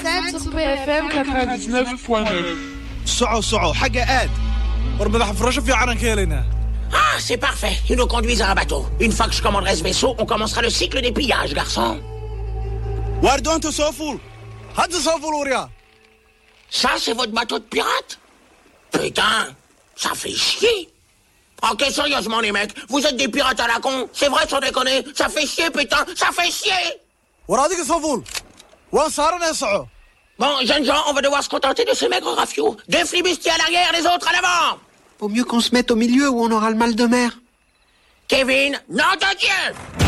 107 sur BFM 99.9. صعو حاجة ورمضح فراشه في عنا كيلنا. Ah, c'est parfait. Ils nous conduisent à un bateau. Une fois que je commanderai ce vaisseau, on commencera le cycle des pillages, garçon. واردو انتو صوفول. هاتوا صوفول وريا. Ça, c'est votre bateau de pirate? Putain, ça fait chier. Ok, sérieusement, les mecs, vous êtes des pirates à la con. C'est vrai, sans déconner. Ça fait chier, putain, ça fait chier. وراديك صوفول. وين صارنا يا صعو؟ Bon, jeunes gens, on va devoir se contenter de ces maigres rafiaux. Deux flibustiers à l'arrière, les autres à l'avant. Vaut mieux qu'on se mette au milieu où on aura le mal de mer. Kevin, nom de Dieu!